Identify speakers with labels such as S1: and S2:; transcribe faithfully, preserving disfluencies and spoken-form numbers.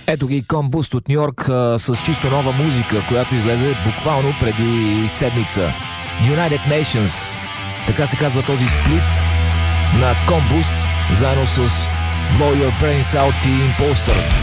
S1: Ето ги Комбуст от Нью-Йорк с чисто нова музика, която излезе буквално преди седмица. United Nations, така се казва този сплит на Комбуст, заедно с Blow Your Brains Out и Imposter.